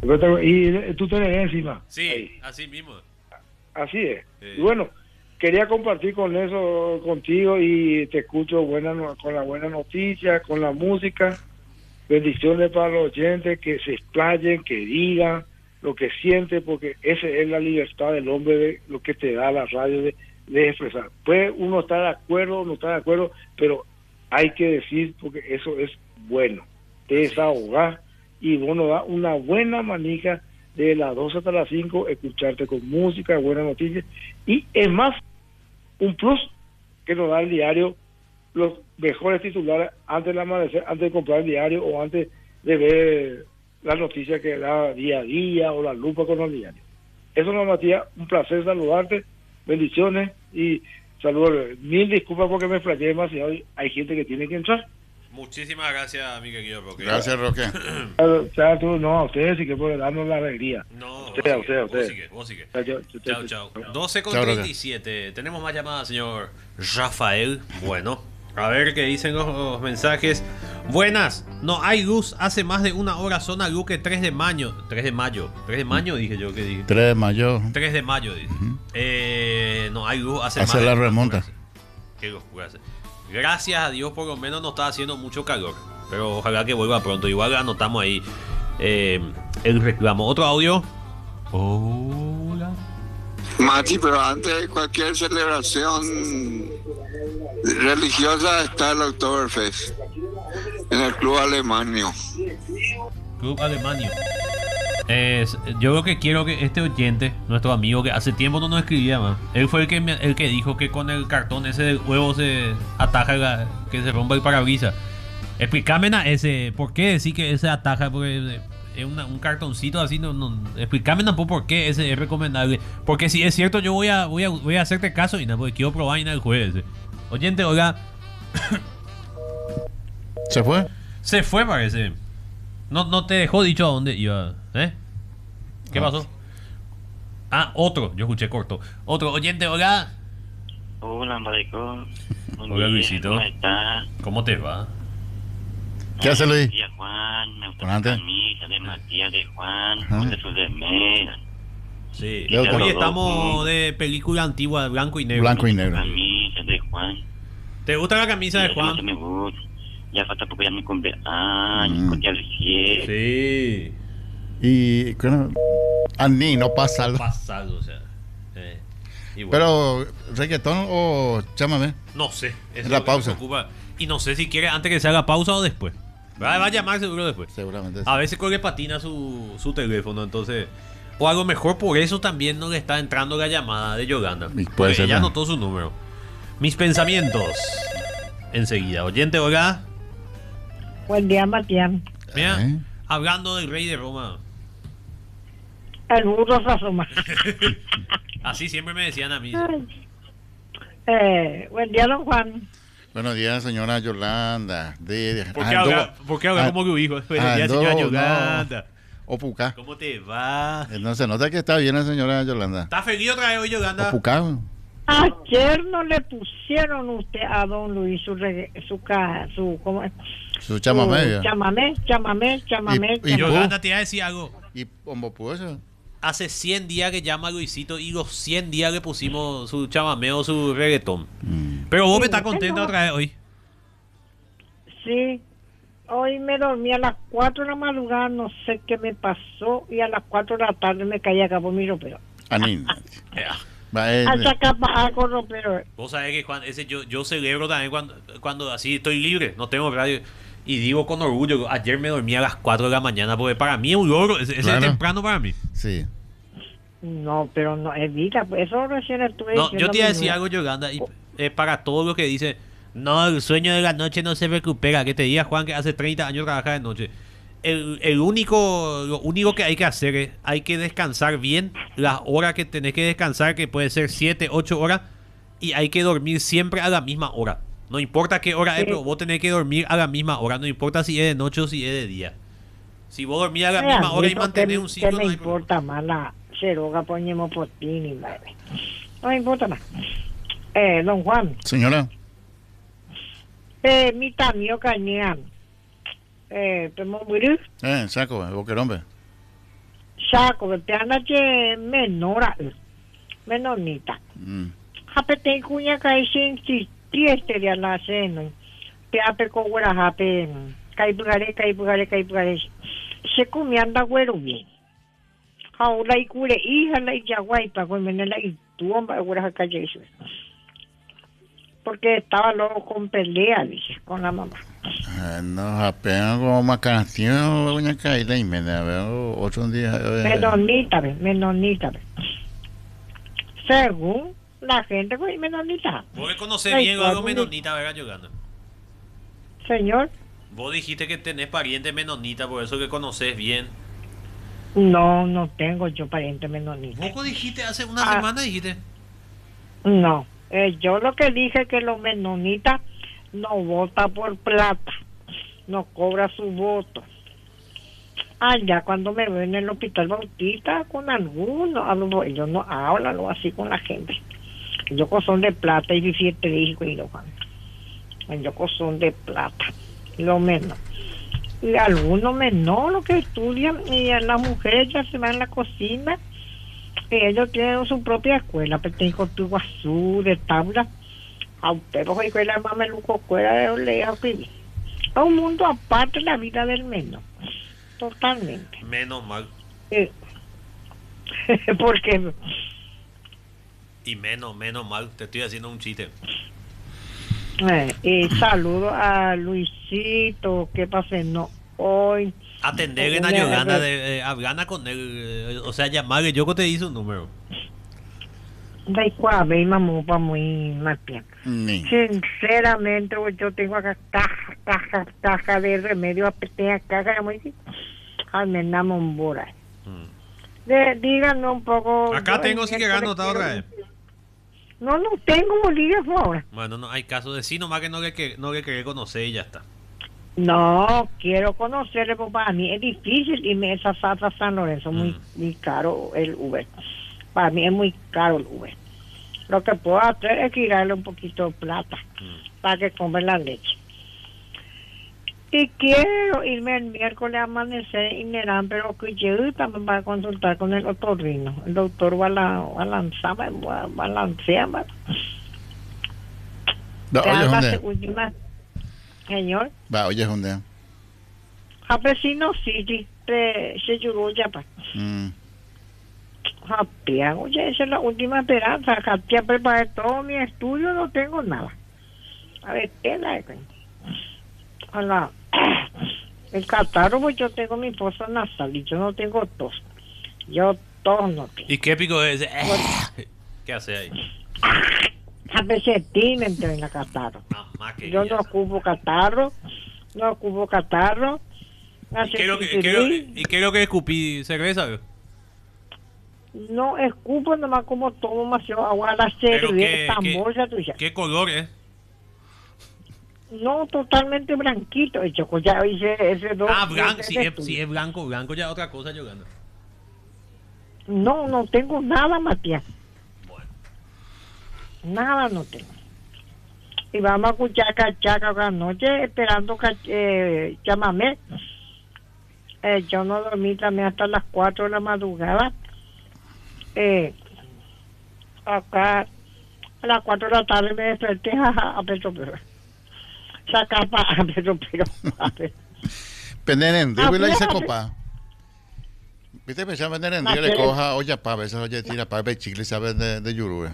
Y tú te ves encima. Sí, Ahí. así mismo. Así es. Sí. Y bueno, quería compartir con eso contigo y te escucho buena, no- con la buena noticia, con la música. Bendiciones para los oyentes, que se explayen, que digan lo que sienten, porque esa es la libertad del hombre, de lo que te da la radio de, de expresar. Puede uno estar de acuerdo, no está de acuerdo, pero hay que decir, porque eso es bueno. Te desahogar y bueno, da una buena manija de las dos hasta las cinco, escucharte con música, buenas noticias, y es más, un plus que nos da el diario, los mejores titulares antes del amanecer, antes de comprar el diario o antes de ver las noticias que da día a día o la lupa con los diarios. Eso no, Matías, un placer saludarte, bendiciones y saludos. Mil disculpas porque me flayé demasiado, hay gente que tiene que entrar. Muchísimas gracias, mi querido Roque. Gracias, Roque. O sea, tú, no, a ustedes sí que por darnos la alegría. No, Usted, vos usted, sigue, usted. vos sigue, vos sigue. O sea, yo- yo- Chao, yo- chao. yo- doce con Chao, Roque. treinta y siete. Tenemos más llamadas, señor Rafael. Bueno, a ver qué dicen los, los mensajes. Buenas, no hay luz. Hace más de una hora zona luz que tres de mayo. tres de mayo. tres de mayo dije yo que dije. tres de mayo. tres de mayo dice. eh, no hay luz. Hace, Hace más la de una remonta. hora. Qué locura. Gracias a Dios, por lo menos no está haciendo mucho calor. Pero ojalá que vuelva pronto. Igual anotamos ahí eh, el reclamo. Otro audio. Hola. Mati, pero antes de cualquier celebración religiosa está el Oktoberfest en el Club Alemanio. Club Alemanio. Eh, yo creo que quiero que este oyente, nuestro amigo que hace tiempo no nos escribía más, él fue el que me- el que dijo que con el cartón ese del huevo se ataja la- que se rompa el parabrisas. Explícame na, ese, ¿por qué decir que ese ataja? Porque es una- un cartoncito así, no, no, explícame un poco por qué ese es recomendable. Porque si es cierto, yo voy a, voy a, voy a hacerte caso y nada, porque quiero probar y nada el jueves. ese. Oyente, oiga, ¿Se fue? se fue parece. No, no te dejó dicho a dónde iba, ¿eh? ¿Qué Ah. pasó? Ah, otro, yo escuché corto. Otro, oyente, hola. Hola, Marico. Buen Hola, día, Luisito. ¿Cómo estás? ¿Cómo te va? ¿Qué hace Luis? Tía Juan, me gustó Buenas la tardes. camisa de Matías de Juan, Ajá. de sus remeras, Sí. Leo, Hoy Leo. estamos de película antigua, blanco y negro. Blanco y negro. camisa de Juan. ¿Te gusta la camisa de Y eso no Juan? me gusta. Ya falta poco ya mi cumpleaños, Mm. con día del cielo. Sí. Y bueno, a mí no pasa algo. Pasado, o sea. Eh, y bueno, Pero, ¿reggaetón o chámame? no sé. Eso en es la lo que me pausa. preocupa. Y no sé si quiere antes que se haga pausa o después. Va, va a llamar seguro después. Seguramente sí. A veces creo que patina su, su teléfono, entonces. O a lo mejor por eso también no le está entrando la llamada de Yolanda. Y puede Porque ser, ya ¿no? anotó su número. Mis pensamientos. Enseguida. Oyente, oiga. Buen día, Matías. Mira, ¿Eh? hablando del rey de Roma. El burro se asoma. Así siempre me decían a mí. Ay. Eh, buen día, don Juan. Buenos días, señora Yolanda. De, de- ¿Por qué Ando- habla, ¿por qué habla ah, como que hijo? Buenos días, ando- señora no. Yolanda. Opucá. ¿Cómo te va? Eh, No se nota que está bien la señora Yolanda. ¿Estás feliz otra vez hoy, Yolanda? Opucá. Ayer no le pusieron usted a don Luis su reggae- su ca- su ¿cómo es? Su chamamé. Su ya. chamamé, chamamé, chamamé, Y- y chamamé. Yolanda, te iba a decir algo. ¿Y cómo pudo eso? Hace cien días que llama a Luisito y los cien días le pusimos su chamameo, su reggaetón. Mm. Pero vos Sí, me estás bueno. contenta otra vez hoy. Sí. Hoy me dormí a las cuatro de la madrugada, no sé qué me pasó, y a las cuatro de la tarde me caí acá por mi ropero. Anín. Eh, Va, eh, Hasta acá para con ropero. Vos sabés que Juan, ese yo, yo celebro también cuando, cuando así estoy libre, no tengo radio. Y digo con orgullo, ayer me dormí a las cuatro de la mañana, porque para mí es un logro, ese, ese Claro. es temprano para mí. Sí. No, pero no, evita, pues eso recién estuve No, diciendo yo te iba a mi decir nuera. algo, Yolanda, y eh, para todo lo que dice, no, el sueño de la noche no se recupera, que te diga Juan que hace treinta años trabaja de noche. El, el único, lo único que hay que hacer es, hay que descansar bien las horas que tenés que descansar, que puede ser siete, ocho horas, y hay que dormir siempre a la misma hora. No importa qué hora es, Sí. pero vos tenés que dormir a la misma hora, no importa si es de noche o si es de día. Si vos dormís a la Mira, misma hora y amigo, mantenés ¿qué- un ciclo, ¿qué me no hay problema. importa más la ceroga ponemos potini, madre? No me importa más. Eh, don Juan, Señora. eh, mi tamio cañean. Eh, podemos morir. Eh, saco, eh, boquerón, ve. Saco, que te anda que menora, menornita. Mm. Hape te cuña cae sin si tieste de la cena. Te ape con güera hape. Cae bugare, cae bugare, cae bugare. Se come anda güero bien. Ahora y cure hija la y yaguay para comerla y tú hombre güera calle eso. Porque estaba luego con pelea, dice, con la mamá. Eh, Nos apegan como una canción, doña Caíla, y me la veo otro día. eh, Menonita, ve, menonita, ve. Según la gente, güey, menonita. Vos que conocés Ay, bien algo Juan, menonita, ¿verdad, Yolanda? Señor, Vos dijiste que tenés pariente menonita, por eso que conocés bien. no, no tengo yo pariente menonita. Vos dijiste hace una Ah. semana, dijiste. No, eh, yo lo que dije que los menonitas no vota por plata, no cobra su voto. Allá cuando me ven en el hospital Bautista con algunos, hablo- ellos no hablan o así con la gente. Ellos son de plata y siete hijos y lo van. Ellos son de plata, lo menos. Y algunos menos lo que estudian y a las mujeres ya se van a la cocina. Y ellos tienen su propia escuela, pero tengo tu guazú de tabla. A usted los escuela más meluco escuela de lejos que a un mundo aparte de la vida del menos. Totalmente. Menos mal. Eh, porque Y menos, menos mal. Te estoy haciendo un chiste. Eh, y saludo a Luisito, que pase no hoy. Atender en Ayogana, de eh, Afgana con él, eh, o sea, llamarle, yo que te hice un número. Da igual, ve, mamá, para muy más bien. Ni. Sinceramente, pues, yo tengo acá caja, caja, caja de remedio, apreté caja de muy. Ay, me enamoro. De, díganme un poco. Acá yo tengo el sí que miércoles gano otra quiero- vez. No, no tengo bolígrafo ahora. Bueno, no hay caso de sí, nomás que no le, que, no le querer conocer y ya está. No, quiero conocerle, porque para mí es difícil irme a esa Santa San Lorenzo, muy, muy caro el Uber. Para mí es muy caro el Uber. Lo que puedo hacer es tirarle un poquito de plata para que compre la leche. Y quiero irme el miércoles a amanecer en Nerán, pero que yo también para consultar con el otorrino. El doctor Balanzama, Balanceama. Va, Que oye, haga ¿dónde? su última, señor. Va, oye, ¿dónde? A vecino City de Seyuruya, pa. Mm. Japia, oye, esa es la última esperanza. Japia, preparé todo mi estudio, no tengo nada. A ver, ¿qué la es? Hola. El catarro, pues yo tengo mi fosa nasal y yo no tengo tos. Yo tos no tengo. ¿Y qué pico es ese? ¿Qué hace ahí? A veces sí me entró en la catarro. Más que Yo no ocupo catarro, no ocupo catarro. ¿Y qué es lo que, qué es lo- y qué es lo que escupí? ¿Cerveza? No escupo, nomás como tomo demasiado agua, la ¿Pero cerveza, qué, esta qué, bolsa tuya. qué color es? No, totalmente blanquito. El choco ya hice ese dos. Ah, blanco, ese si es, estudio. si es blanco, blanco ya otra cosa yo gano. No, no tengo nada, Matías. Nada no tengo. Y vamos a escuchar cachaca otra noche esperando que eh, llámame. Eh, yo no dormí también hasta las cuatro de la madrugada. Eh, acá a las cuatro de la tarde me desperté jaja, a Petro Pero. Sacar para a Petro Pero. a ver. Penderende, Ah, voy a irse fíjate. copa. Viste, pensaba penderende, Ah, yo le pero- coja olla pa, a veces oye tira pa, ve chicle, sabe de, de yurue.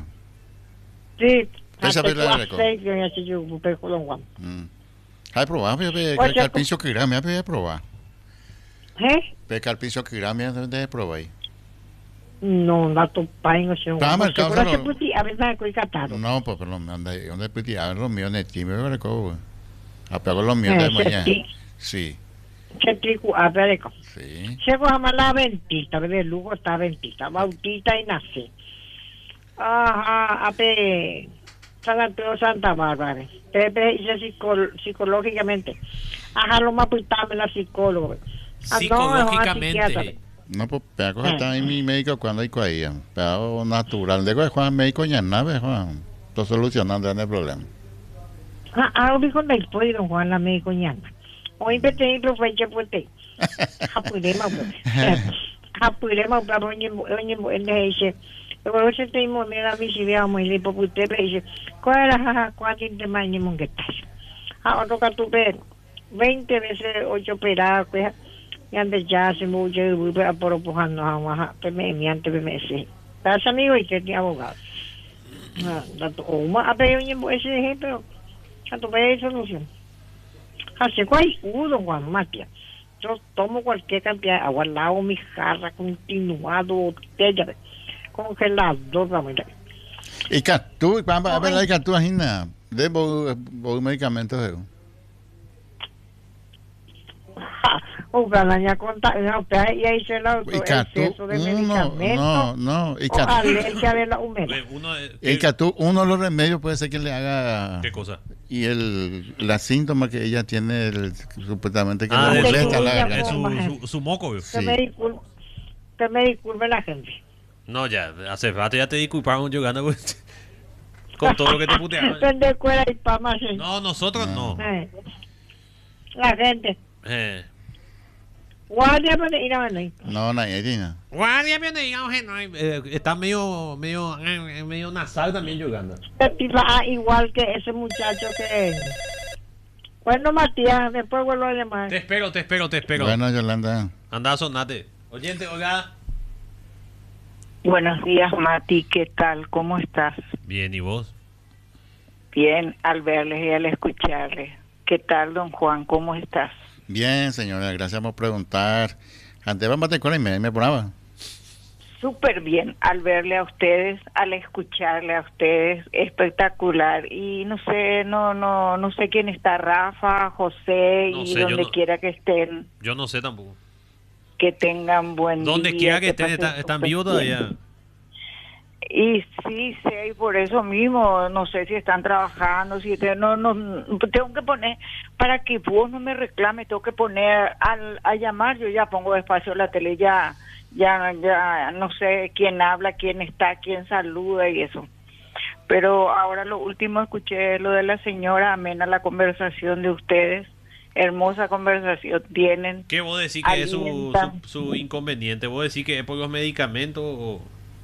Sí, Esa hasta vez la las reco. seis yo ya sé yo, pues, con Juan. Mm. Hay probado, pe, pe, Oye, que al co- piso que grame, pe, probar. ¿Eh? Pe, que al piso que grame, de probar ahí. No, no tu pai no sé. Ah, marcado, Seguro solo- se puti, a veces con catarro. No, pues, pero donde, donde piti, a ver los míos, neti, me voy a recoger. Apago los míos Eh, de se mañana. ti- Sí, Se tricu, a ver, co. sí. Se llama la ventita, de Lugo está ventita, bautita y nace. Ajá, a ver, San Antonio Santa Bárbara. Pepe dice psico- psicológicamente. Ajá, lo más pitame la psicóloga. Ah, no, Psicológicamente. es una psiquiatra. No, pues, pega cosa Eh. está en mi médico cuando hay ahí. Pero natural. Digo, Juan, médico ya nada, Juan. Estoy solucionando el problema. Ah, ah, dijo el pollo, don Juan, la médico ñana. Hoy me tengo que fue que puede. Apurema, pues. Apurema, pues, oye, oye, oye, dice. Luego se te moneda mi si veamos y le porque usted me dice, ¿cuál era jaja cuánto te mañana monguetas? Ah, otro que tú ves, veinte veces ocho operadas, pues, y antes ya se me oye, voy a por opujando a Oaxaca, pues me mi antes me dice, ¿estás amigo y que tiene abogado? Ah, tanto, o más, a ver, oye, ese ejemplo, tanto ve solución. Hace cuál uno, Juan Matías. Yo tomo cualquier cantidad de agua, lavo mi jarra continuado, botella, congelador, vamos a ver. Y que tú, vamos a ver, hay que tú, Agina, de vos medicamentos, eh. O ganaña conta, no, pero y ahí se la Y que tú, exceso de uno, medicamentos no, no, y o que alergia de la humedad. Uno, eh, y que tú, uno de los remedios puede ser que le haga. ¿Qué cosa? Y el, la síntoma que ella tiene, el, supuestamente que Ah, le de molesta su- la de garganta. su, su, su moco. Que Sí. me disculpe, que me disculpe la gente. No, ya, hace rato ya te disculparon yo gano pues, con todo lo que te puteaban. Vende cuera y pa' más. No, nosotros no. Eh, La gente. Eh. Guardia para ir a venir. No, Nayarina. Guardia, bienvenido, eh, está medio, medio, eh, medio nasal también jugando. Ah, igual que ese muchacho que. Bueno, Matías, después vuelvo a llamar. Te espero, te espero, te espero. Bueno, Yolanda. Anda, sonate. Oyente, oiga. Buenos días, Mati, ¿qué tal? ¿Cómo estás? Bien, ¿y vos? Bien, al verles y al escucharles. ¿Qué tal, don Juan? ¿Cómo estás? Bien, señora, gracias por preguntar. Antes vamos a con y me, me ponaba. Súper bien, al verle a ustedes, al escucharle a ustedes, espectacular. Y no sé, no no no sé quién está, Rafa, José, No y sé, yo donde no- quiera que estén, Yo no sé tampoco. que tengan buen Donde día. quiera que estén, pasen está- están súper vivos bien. todavía. Y sí, sé, y por eso mismo, no sé si están trabajando, si te- no, no, tengo que poner, para que vos no me reclames, tengo que poner al, a llamar, yo ya pongo despacio la tele, ya, ya, ya, no sé quién habla, quién está, quién saluda y eso. Pero ahora lo último escuché lo de la señora, amena la conversación de ustedes, hermosa conversación tienen. ¿Qué vos decís que es su, alientan. su, su inconveniente? ¿Vos decís que es por los medicamentos o...?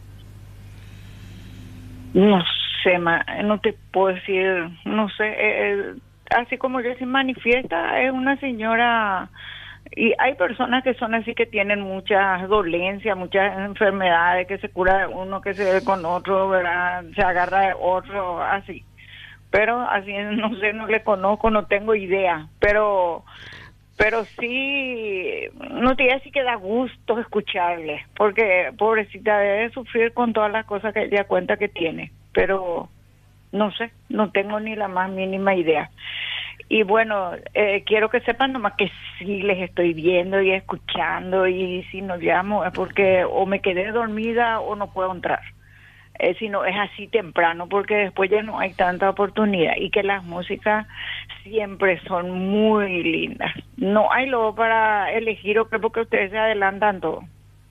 No sé, ma, no te puedo decir, no sé, eh, eh, así como ella se manifiesta, es una señora, y hay personas que son así, que tienen muchas dolencias, muchas enfermedades, que se cura de uno, que se ve con otro, ¿verdad? Se agarra de otro, así. Pero así, no sé, no le conozco, no tengo idea, pero... Pero sí, no te diría así que da gusto escucharle, porque pobrecita debe sufrir con todas las cosas que ella cuenta que tiene, pero no sé, no tengo ni la más mínima idea. Y bueno, eh, quiero que sepan nomás que sí les estoy viendo y escuchando, y si no llamo es porque o me quedé dormida o no puedo entrar. Eh, si no es así temprano, porque después ya no hay tanta oportunidad, y que las músicas siempre son muy lindas. No hay luego para elegir, o qué, porque ustedes se adelantan todo.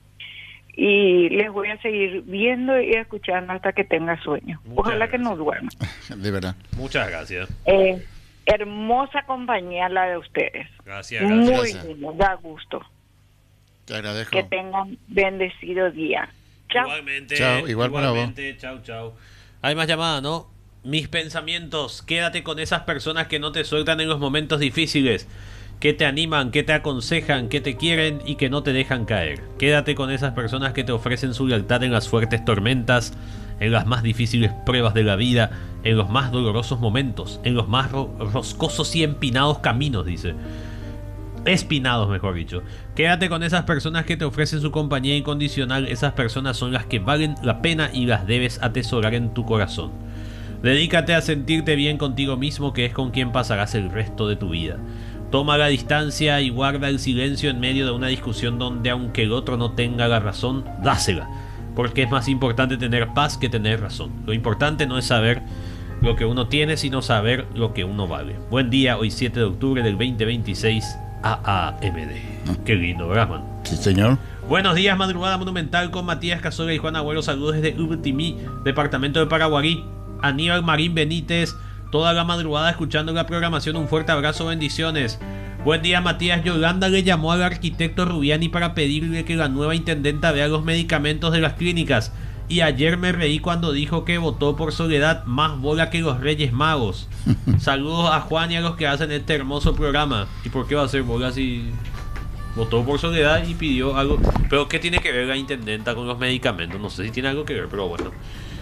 Y les voy a seguir viendo y escuchando hasta que tenga sueño. Muchas Ojalá que no duerman. De verdad. Muchas gracias. Eh, hermosa compañía la de ustedes. Gracias, Muy gracias. lindo, da gusto. Te agradezco. Que tengan bendecido día. Chao. Igualmente. Chao, igual para vos. igualmente, chao, chao. Hay más llamadas, ¿no? Mis pensamientos. Quédate con esas personas que no te sueltan en los momentos difíciles, que te animan, que te aconsejan, que te quieren y que no te dejan caer. Quédate con esas personas que te ofrecen su lealtad en las fuertes tormentas, en las más difíciles pruebas de la vida, en los más dolorosos momentos, en los más ro- roscosos y empinados caminos, dice. Espinados, mejor dicho. Quédate con esas personas que te ofrecen su compañía incondicional. Esas personas son las que valen la pena y las debes atesorar en tu corazón. Dedícate a sentirte bien contigo mismo, que es con quien pasarás el resto de tu vida. Toma la distancia y guarda el silencio en medio de una discusión donde, aunque el otro no tenga la razón, dásela. Porque es más importante tener paz que tener razón. Lo importante no es saber lo que uno tiene, sino saber lo que uno vale. Buen día, hoy siete de octubre del veinte veintiséis. A A M D. Qué lindo, ¿verdad, man? Sí, señor. Buenos días, madrugada monumental con Matías Casola y Juan Abuelo. Saludos desde Ubutimí, departamento de Paraguarí. Aníbal Marín Benítez, toda la madrugada escuchando la programación. Un fuerte abrazo, bendiciones. Buen día, Matías. Yolanda le llamó al arquitecto Rubiani para pedirle que la nueva intendenta vea los medicamentos de las clínicas. Y ayer me reí cuando dijo que votó por Soledad, más bola que los Reyes Magos. Saludos a Juan y a los que hacen este hermoso programa. ¿Y por qué va a ser bola si votó por Soledad y pidió algo? Pero ¿qué tiene que ver la intendenta con los medicamentos? No sé si tiene algo que ver, pero bueno.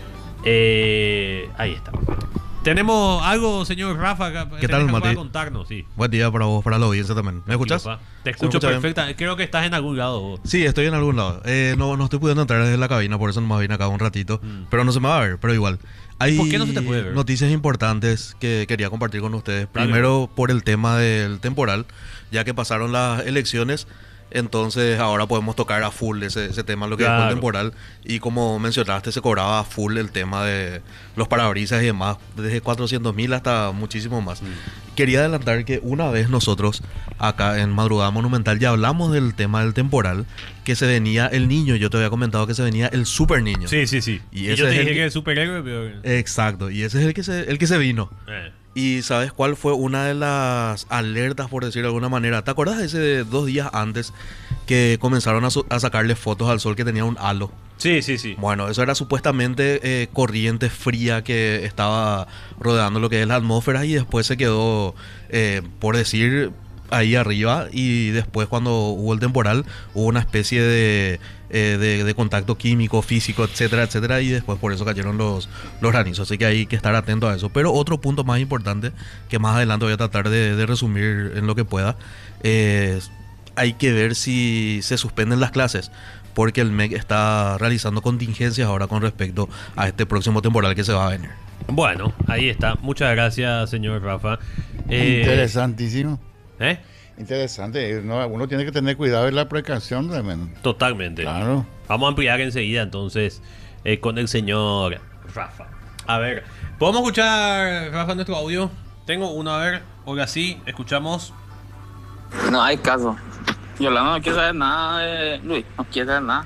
Eh, ahí está. Tenemos algo, señor Rafa, ¿Qué tal, para Mati? contarnos, sí. Buen día para vos, para la audiencia también. ¿Me escuchas? Te ¿Se escucho escucha bien? perfecta. Creo que estás en algún lado vos. Sí, estoy en algún lado. Eh, no, no estoy pudiendo entrar desde la cabina, por eso nomás vine acá un ratito. Mm. Pero no se me va a ver, pero igual. Hay ¿Por qué no se te puede ver? noticias importantes que quería compartir con ustedes. Dale. Primero, por el tema del temporal, ya que pasaron las elecciones. Entonces ahora podemos tocar a full ese, ese tema, lo que Claro. es el temporal. Y como mencionaste, se cobraba a full el tema de los parabrisas y demás, desde cuatrocientos mil hasta muchísimo más. Mm. Quería adelantar que una vez nosotros, acá en Madrugada Monumental, ya hablamos del tema del temporal, que se venía el niño. Yo te había comentado que se venía el super niño. Sí, sí, sí. Y Y, ese yo te es el dije que- que es superhéroe, pero... Exacto, y ese es el que se, el que se vino. Eh. ¿Y sabes cuál fue una de las alertas, por decirlo de alguna manera? ¿Te acuerdas de ese de dos días antes que comenzaron a, su- a sacarle fotos al sol que tenía un halo? Sí, sí, sí. Bueno, eso era supuestamente eh, corriente fría que estaba rodeando lo que es la atmósfera y después se quedó, eh, por decir, ahí arriba, y después cuando hubo el temporal hubo una especie de, eh, de, de contacto químico, físico, etcétera, etcétera, y después por eso cayeron los, los granizos, así que hay que estar atento a eso. Pero otro punto más importante, que más adelante voy a tratar de, de resumir en lo que pueda, es hay que ver si se suspenden las clases, porque el M E C está realizando contingencias ahora con respecto a este próximo temporal que se va a venir. Bueno, ahí está. Muchas gracias, señor Rafa. Eh, Interesantísimo. ¿Eh? Interesante. No, uno tiene que tener cuidado en la precaución también. Totalmente. Claro. Vamos a ampliar enseguida entonces eh, con el señor Rafa. A ver, ¿podemos escuchar, Rafa, nuestro audio? Tengo uno, a ver. Oiga, sí, escuchamos. No hay caso. Yolanda no quiere saber nada de Luis, no quiere saber nada.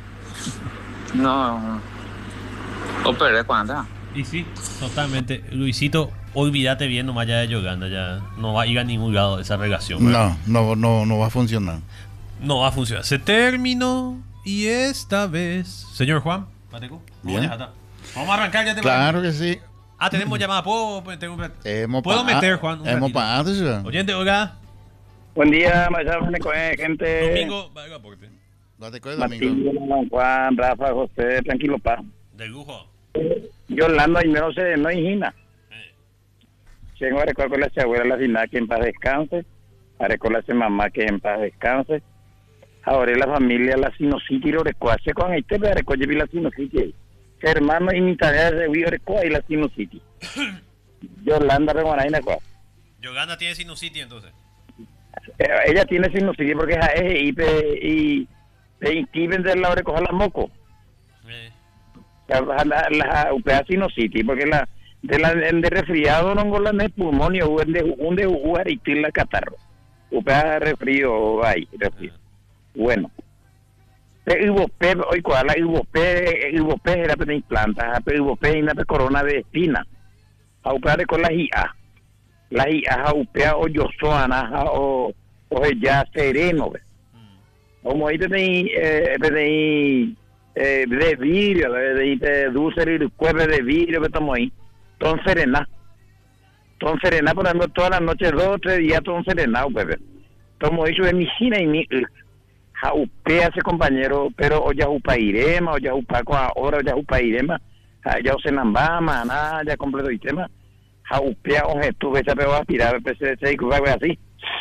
No. O perder cuánta. Y sí, totalmente. Luisito, olvídate bien nomás ya de Yolanda, ya no va a ir a ningún lado esa relación. ¿verdad? No, no, no, no va a funcionar. No va a funcionar. Se terminó y esta vez. Señor Juan, Mateco, Bien. vamos, vamos a arrancar ya. Te Claro que sí. Ah, tenemos llamada. ¿Puedo, tengo, Hemos ¿puedo pa- meter, Juan? un Hemos ratito? pagado, ciudad. Oyente, oiga. Buen día, gente. Domingo, vaya, aporte. Date cuenta, Domingo. Martín, Juan, Rafa, José, tranquilo, pa. De lujo. Yolanda y menos se no hijina. Tengo a recordar con la abuela la final que en paz descanse. A recordar a mamá que en paz descanse. Ahora la familia la sinociti lo recuace con este pero recoge la sinociti. Hermano y mi tarea de vivir y la sinociti. Yolanda Reguanaina cuá. Yolanda tiene sinusitis entonces. Eh, ella tiene sinusitis porque es A E y y te intiben de la recoger la moco. Eh. La, la, la U P A sinusitis porque la de la de resfriado no con la de pulmón y un de un de jugar y la catarro. U P A resfrío hay resfrío. Bueno. Pero Ibopé, hoy cuál la Ibopé, Ibopé era para implantar, pero Ibopé es una corona de espina. A U P A con la I A. La I A U P A o Yosoana o o ya sereno. Como ahí tenéis eh tenéis eh de vidrio, de de dulce y cuerda de vidrio que estamos ahí. Ton serena. Ton serena por ejemplo todas las noches dos o tres días ton serena, bebé. Como dicho de mi cine y mi jaupea ese compañero, pero o ya upa irema, o ya upa ahora, o ya upa irema, ya o se nambama, nada, ya completo el tema. Jaupea o estuve esa pero aspirar, se se así.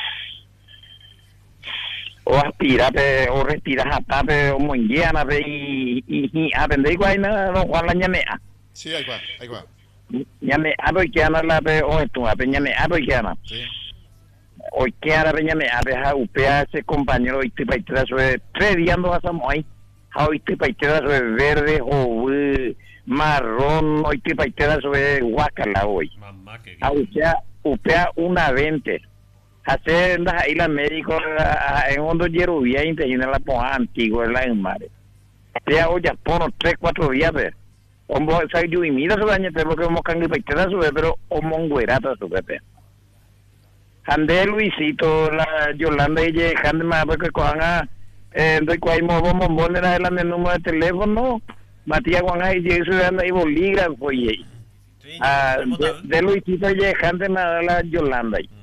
O aspira, o respira hasta, o monguiana, y y aprende igual nada, no Juan la ñamea. Sí, ahí va, ahí va. Ñamea, pero que ana la pe o esto, ñamea, pero que ana. Sí. Hoy que ahora venía me abeja upea ese compañero y te paitera sobre tres días no pasamos ahí. Hoy te paitera sobre verde o marrón, hoy te paitera sobre guacala hoy. Mamá que. Upea, upea una veinte. Hacer ahí la médico en hondo yerubía y te la poja antigua en la en mare. Upea hoy ya pono tres cuatro días ver. Hombo sai yo y mira sobre año porque hemos cambiado paitera sobre pero o monguerata sobre pe. Ande Luisito, la Yolanda y ella, ande más porque cojan a eh, doy cuál modo bombón era el número de teléfono, Matías Juan ahí y su anda y bolígrafo y ah de, de Luisito y ella, ande más la Yolanda ahí.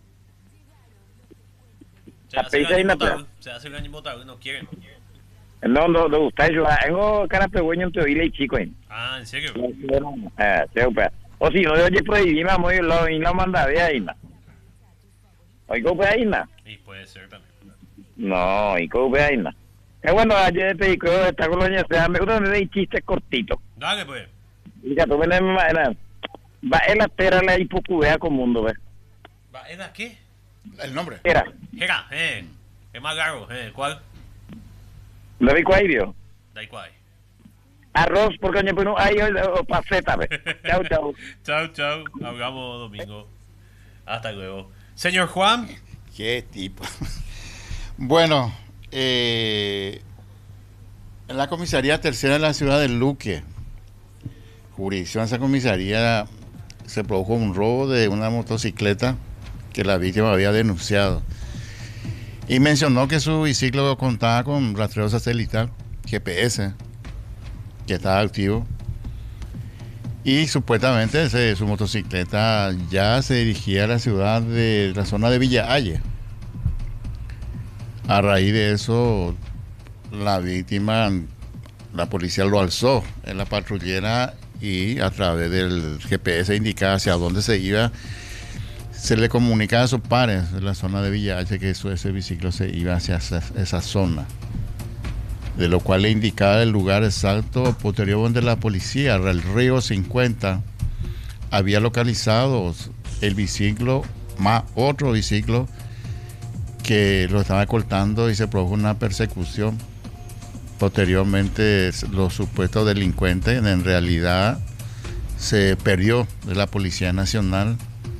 Se hace el año botado, se hace el año botado, no quieren. No, no, no gusta yo, tengo cara pegüeño en teoría y chico ahí. Ah, ¿en serio? Ah, se opa. O si no, yo oye prohibí, vamos, y lo y lo manda de ahí, ¿no? Oigo pe ahí na. Y puede ser también. No, oigo pe ahí na. Es bueno, ayer te digo, esta colonia se me gusta de chistes cortitos. Dale pues. Mira, tú ven en va en la tera la hipocubea con mundo, ¿ves? ¿Va en la qué? El nombre. Era. Era, eh. Es más largo, eh. ¿Cuál? ¿Lo vi cuál, vio? Da igual. Arroz, porque coño, pues no hay paseta, ¿ves? Chau, chau. Chau, chau. Hablamos domingo. Hasta luego. Señor Juan. Qué tipo. Bueno, eh, en la comisaría tercera de la ciudad de Luque, jurisdicción de esa comisaría, se produjo un robo de una motocicleta que la víctima había denunciado. Y mencionó que su biciclo contaba con rastreo satelital, G P S, que estaba activo. Y supuestamente ese, su motocicleta ya se dirigía a la ciudad de la zona de Villa Halle. A raíz de eso, la víctima, la policía lo alzó en la patrullera y a través del G P S indicaba hacia dónde se iba. Se le comunicaba a sus pares en la zona de Villa H que eso, ese biciclo se iba hacia esa, esa zona, de lo cual le indicaba el lugar exacto. Posteriormente la policía, el Río cincuenta, había localizado el biciclo más otro biciclo que lo estaba cortando y se produjo una persecución. Posteriormente los supuestos delincuentes en realidad se perdió de la Policía Nacional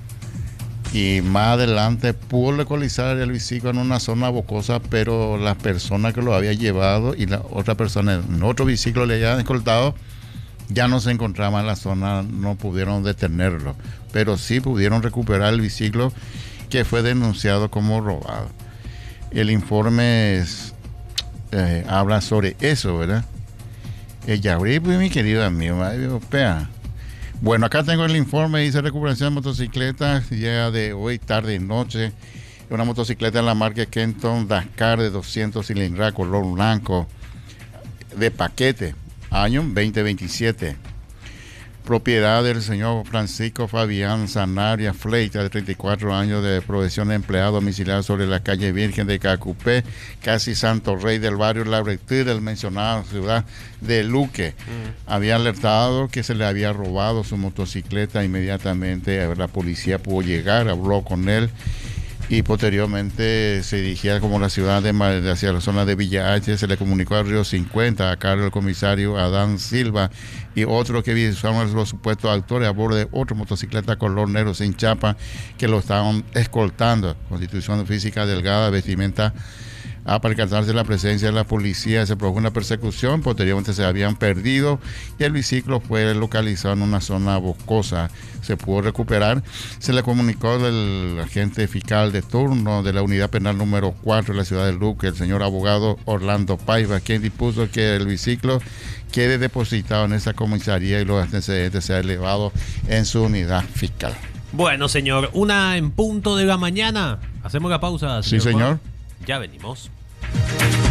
y más adelante pudo localizar el biciclo en una zona bocosa, pero las personas que lo había llevado y la otra persona en otro biciclo le habían escoltado ya no se encontraba en la zona, no pudieron detenerlo, pero sí pudieron recuperar el biciclo que fue denunciado como robado. El informe es, eh, habla sobre eso, ¿verdad? El Yauri, pues, mi querido amigo, europea. Bueno, acá tengo el informe, dice recuperación de motocicletas, ya de hoy, tarde y noche. Una motocicleta en la marca Kenton Dakar de doscientos cilindradas, color blanco, de paquete, año veinte veintisiete. Propiedad del señor Francisco Fabián Sanabria Fleita, de treinta y cuatro años, de provisión de empleado domiciliario sobre la calle Virgen de Cacupé, casi Santo Rey, del barrio La Virtud, del mencionado ciudad de Luque. Mm. Había alertado que se le había robado su motocicleta. Inmediatamente la policía pudo llegar, habló con él y posteriormente se dirigía como la ciudad de, hacia la zona de Villa H. Se le comunicó al Río cincuenta a cargo del comisario Adán Silva y otros que visualizaron los supuestos actores a bordo de otra motocicleta color negro sin chapa que lo estaban escoltando. Constitución física delgada, vestimenta. A percatarse de la presencia de la policía, se produjo una persecución. Posteriormente se habían perdido y el biciclo fue localizado en una zona boscosa. Se pudo recuperar. Se le comunicó del agente fiscal de turno de la unidad penal número cuatro de la ciudad de Luque, el señor abogado Orlando Paiva, quien dispuso que el biciclo quede depositado en esa comisaría y los antecedentes sean elevados en su unidad fiscal. Bueno, señor, una en punto de la mañana. Hacemos la pausa, señor. Sí, señor. Juan. Ya venimos.